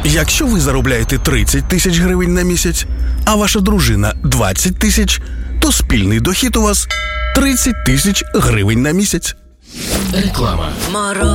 Якщо ви заробляєте 30 тисяч гривень на місяць, а ваша дружина 20 тисяч, то спільний дохід у вас 30 тисяч гривень на місяць. Реклама.